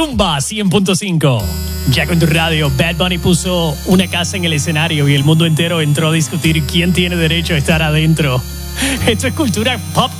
Rumba 100.5. Ya con tu radio, Bad Bunny puso una casa en el escenario y el mundo entero entró a discutir quién tiene derecho a estar adentro. Esto es cultura pop